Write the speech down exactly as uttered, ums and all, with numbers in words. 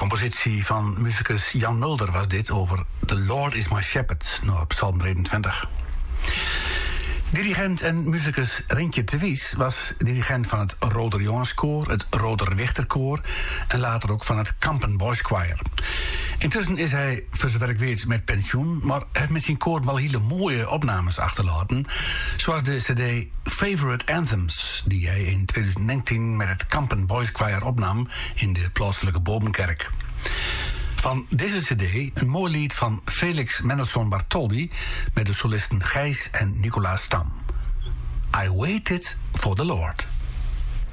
compositie van muzikus Jan Mulder was dit over The Lord is my shepherd, nou, Psalm drieëntwintig. Dirigent en muzikus Rintje de Vries was dirigent van het Roder Jongenskoor, het Roder Wichterkoor en later ook van het Kampen Boys Choir. Intussen is hij, voor zover ik weet, met pensioen, maar heeft met zijn koor wel hele mooie opnames achterlaten, zoals de cd Favorite Anthems, die hij in twintig negentien met het Kampen Boys Choir opnam in de plaatselijke Bovenkerk. Van deze cd een mooi lied van Felix Mendelssohn Bartholdy met de solisten Gijs en Nicolaas Stam. I Waited for the Lord.